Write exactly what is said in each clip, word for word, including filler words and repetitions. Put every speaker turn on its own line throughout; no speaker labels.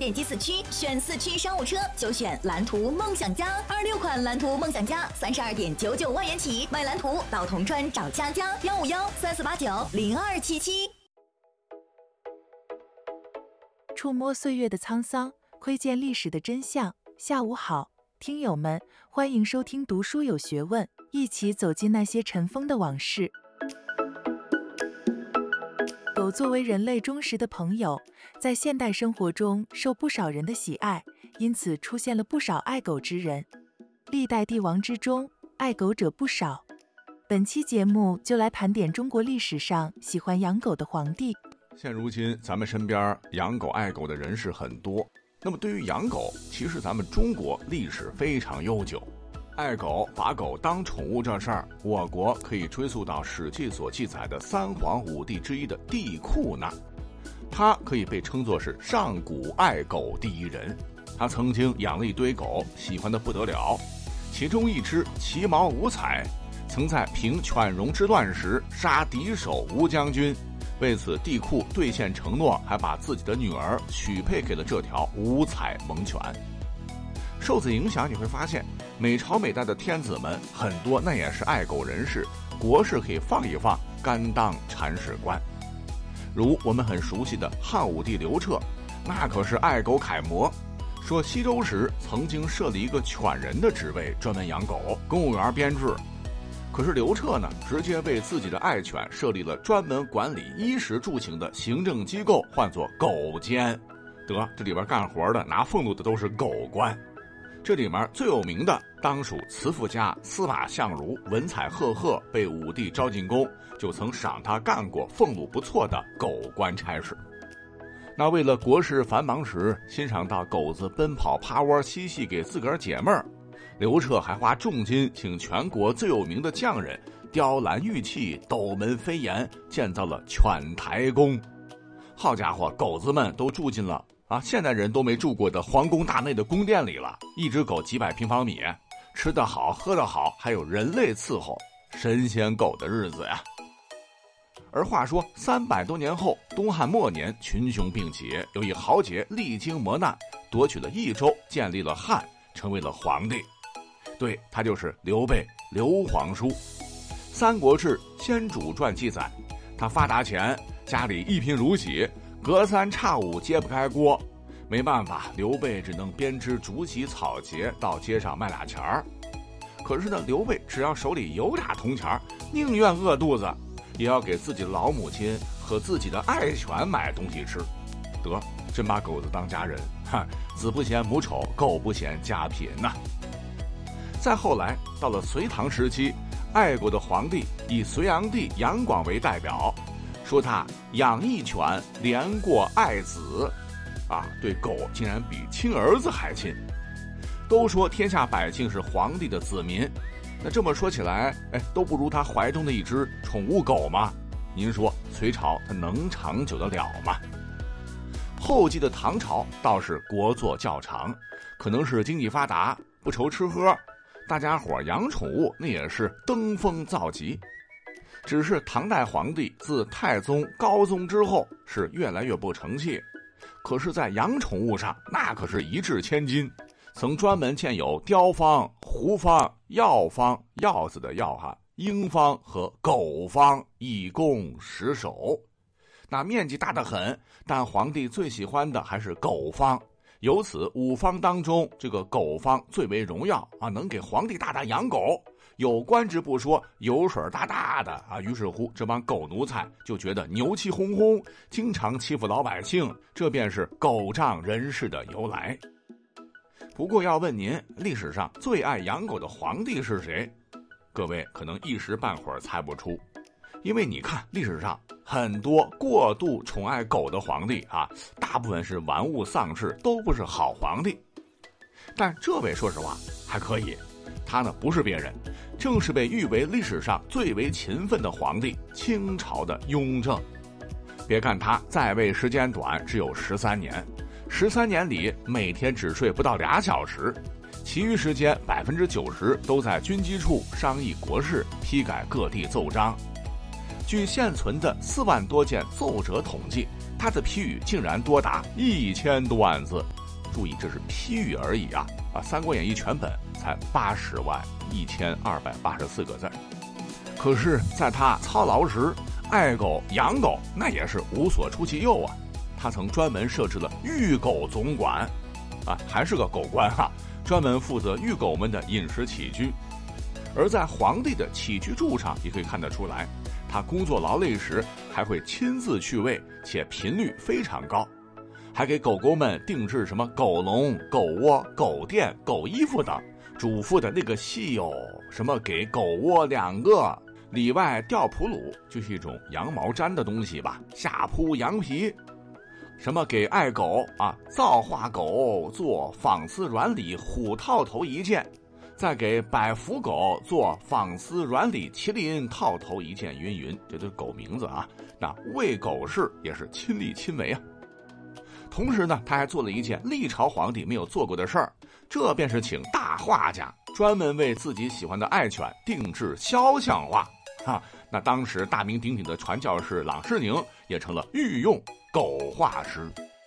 点击四区，选四区商务车就选蓝图梦想家。二六款蓝图梦想家三十二点九九万元起，买蓝图到铜川找佳佳，幺五幺三四八九零二七七。
触摸岁月的沧桑，窥见历史的真相。下午好，听友们，欢迎收听读书有学问，一起走进那些尘封的往事。狗作为人类忠实的朋友，在现代生活中受不少人的喜爱，因此出现了不少爱狗之人。历代帝王之中，爱狗者不少。本期节目就来盘点中国历史上喜欢养狗的皇帝。
现如今咱们身边养狗爱狗的人士很多，那么对于养狗，其实咱们中国历史非常悠久。爱狗把狗当宠物这事儿，我国可以追溯到《史记》所记载的三皇五帝之一的帝喾那，他可以被称作是上古爱狗第一人。他曾经养了一堆狗，喜欢得不得了，其中一只其毛五彩，曾在平犬戎之乱时杀敌手吴将军。为此，帝喾兑现承诺，还把自己的女儿许配给了这条五彩猛犬。受此影响，你会发现每朝每代的天子们很多那也是爱狗人士，国事可以放一放，甘当铲屎官。如我们很熟悉的汉武帝刘彻，那可是爱狗楷模。说西周时曾经设立一个犬人的职位，专门养狗，公务员编制。可是刘彻呢，直接为自己的爱犬设立了专门管理衣食住行的行政机构，唤作狗监。得，这里边干活的拿俸禄的都是狗官。这里面最有名的当属慈父家司马相如，文采赫赫，被武帝招进宫，就曾赏他干过俸禄不错的狗官差事。那为了国事繁忙时欣赏到狗子奔跑趴窝嬉戏给自个儿解闷儿，刘彻还花重金请全国最有名的匠人雕栏玉砌，斗门飞檐，建造了犬台宫。好家伙，狗子们都住进了啊，现代人都没住过的皇宫大内的宫殿里了，一只狗几百平方米，吃得好喝得好，还有人类伺候，神仙狗的日子呀。而话说三百多年后，东汉末年群雄并起，有一豪杰历经磨难，夺取了益州，建立了汉，成为了皇帝。对，他就是刘备，刘皇叔。三国志先主传记载，他发达前家里一贫如洗，隔三差五揭不开锅，没办法，刘备只能编织竹席草节到街上卖俩钱儿。可是呢，刘备只要手里有俩铜钱，宁愿饿肚子，也要给自己的老母亲和自己的爱犬买东西吃。得，真把狗子当家人，哈，子不嫌母丑，狗不嫌家贫呐、啊。再后来到了隋唐时期，爱狗的皇帝以隋炀帝杨广为代表，说他养一犬连过爱子，啊，对狗竟然比亲儿子还亲。都说天下百姓是皇帝的子民，那这么说起来，哎，都不如他怀中的一只宠物狗吗？您说隋朝它能长久得了吗？后继的唐朝倒是国祚较长，可能是经济发达，不愁吃喝，大家伙养宠物那也是登峰造极。只是唐代皇帝自太宗、高宗之后是越来越不成器，可是在养宠物上那可是一掷千金，曾专门建有雕坊、狐坊、药坊，药字的药哈，鹰坊和狗坊，一共十手。那面积大得很，但皇帝最喜欢的还是狗坊。由此五方当中，这个狗坊最为荣耀啊，能给皇帝大大养狗。有官职不说，油水大大的啊，于是乎这帮狗奴才就觉得牛气哄哄，经常欺负老百姓，这便是狗仗人势的由来。不过要问您，历史上最爱养狗的皇帝是谁？各位可能一时半会儿猜不出，因为你看历史上很多过度宠爱狗的皇帝啊，大部分是玩物丧志，都不是好皇帝。但这位说实话还可以，他呢不是别人，正是被誉为历史上最为勤奋的皇帝，清朝的雍正。别看他在位时间短，只有十三年，十三年里每天只睡不到俩小时，其余时间百分之九十都在军机处商议国事，批改各地奏章。据现存的四万多件奏折统计， 他的批语竟然多达一千多万字。注意，这是批语而已啊！啊，《三国演义》全本才八十万一千二百八十四个字。可是，在他操劳时，爱狗养狗那也是无所出其右啊。他曾专门设置了育狗总管，啊，还是个狗官哈、啊，专门负责育狗们的饮食起居。而在皇帝的起居注上也可以看得出来，他工作劳累时还会亲自去喂，且频率非常高。还给狗狗们定制什么狗笼、狗窝、狗垫、狗衣服等，嘱咐的那个细有什么给狗窝两个，里外吊普鲁，就是一种羊毛毡的东西吧，下铺羊皮。什么给爱狗啊造化狗做纺丝软里虎套头一件，再给百福狗做纺丝软里麒麟套头一件，云云，这都是狗名字啊。那喂狗事也是亲力亲为啊。同时呢，他还做了一件历朝皇帝没有做过的事儿，这便是请大画家专门为自己喜欢的爱犬定制肖像画啊。那当时大名鼎鼎的传教士郎世宁也成了御用狗画师。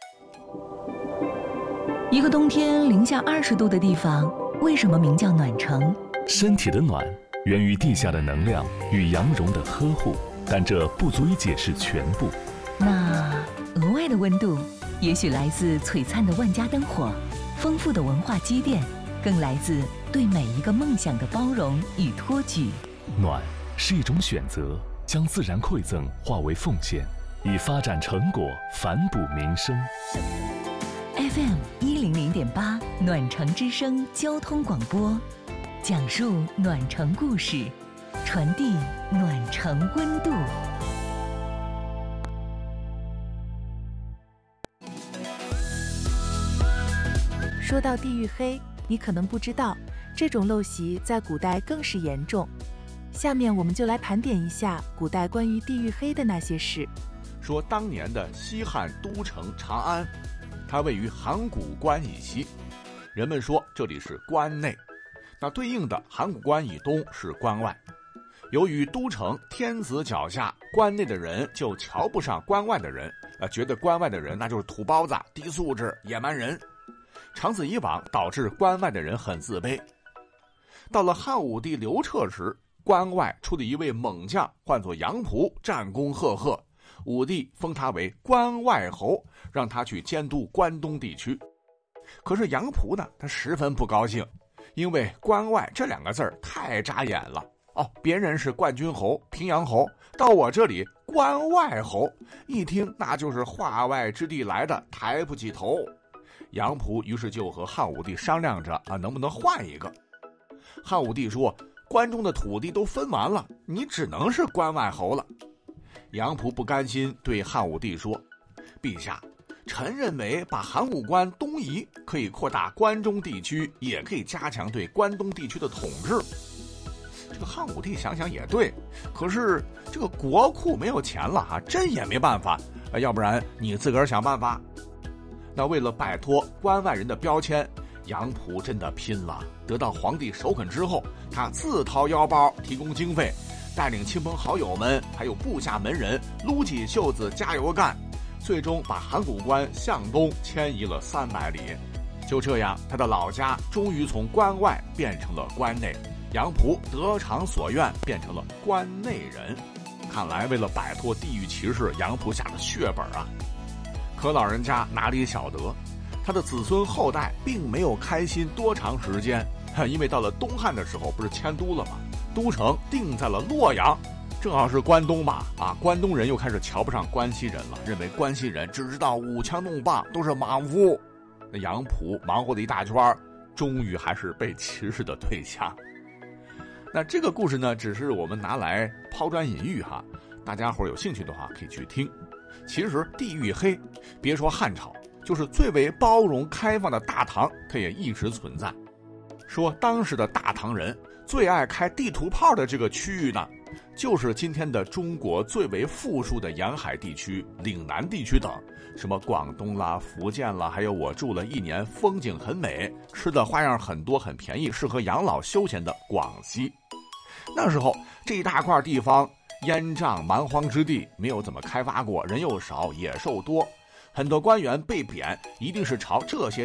一个冬天零下二十度的地方，为什么名叫暖城？
身体的暖源于地下的能量与羊绒的呵护，但这不足以解释全部。
那额外的温度也许来自璀璨的万家灯火，丰富的文化积淀，更来自对每一个梦想的包容与托举。
暖是一种选择，将自然馈赠化为奉献，以发展成果反哺民生。
F M 一零零点八暖城之声交通广播，讲述暖城故事，传递暖城温度。
说到地域黑，你可能不知道，这种陋习在古代更是严重。下面我们就来盘点一下古代关于地域黑的那些事。
说当年的西汉都城长安，它位于函谷关以西，人们说这里是关内，那对应的函谷关以东是关外。由于都城天子脚下，关内的人就瞧不上关外的人，呃，觉得关外的人那就是土包子、低素质、野蛮人。长此以往，导致关外的人很自卑。到了汉武帝刘彻时，关外出了一位猛将，唤作杨仆，战功赫赫。武帝封他为关外侯，让他去监督关东地区。可是杨仆呢，他十分不高兴，因为关外这两个字儿太扎眼了。哦，别人是冠军侯、平阳侯，到我这里关外侯，一听那就是化外之地来的，抬不起头。杨仆于是就和汉武帝商量着啊，能不能换一个。汉武帝说，关中的土地都分完了，你只能是关外侯了。杨仆不甘心，对汉武帝说，陛下，臣认为把函谷关东移，可以扩大关中地区，也可以加强对关东地区的统治。这个汉武帝想想也对，可是这个国库没有钱了啊，朕也没办法，要不然你自个儿想办法。那为了摆脱关外人的标签，杨仆真的拼了。得到皇帝首肯之后，他自掏腰包提供经费，带领亲朋好友们还有部下门人撸起袖子加油干，最终把函谷关向东迁移了三百里。就这样，他的老家终于从关外变成了关内，杨仆得偿所愿，变成了关内人。看来为了摆脱地域歧视，杨仆下了血本啊。可老人家哪里晓得，他的子孙后代并没有开心多长时间，因为到了东汉的时候不是迁都了吗？都城定在了洛阳，正好是关东吧，啊，关东人又开始瞧不上关西人了，认为关西人只知道舞枪弄棒，都是莽夫。那杨仆忙活了一大圈，终于还是被歧视的对象。那这个故事呢，只是我们拿来抛砖引玉哈，大家伙有兴趣的话可以去听。其实地域黑，别说汉朝，就是最为包容开放的大唐，它也一直存在。说当时的大唐人最爱开地图炮的这个区域呢，就是今天的中国最为富庶的沿海地区、岭南地区等，什么广东啦、福建啦，还有我住了一年，风景很美，吃的花样很多，很便宜，适合养老休闲的广西。那时候这一大块地方烟瘴蛮荒之地，没有怎么开发过，人又少，野兽多，很多官员被贬一定是朝这些